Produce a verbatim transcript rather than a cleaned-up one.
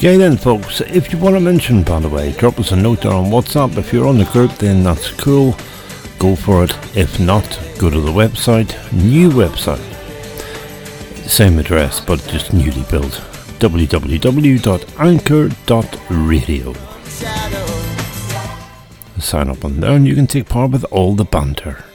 Okay then folks, if you want to mention, by the way, drop us a note there on WhatsApp. If you're on the group, then that's cool, go for it. If not, go to the website, new website, same address but just newly built, w w w dot anchor dot radio. Sign up on there and you can take part with all the banter.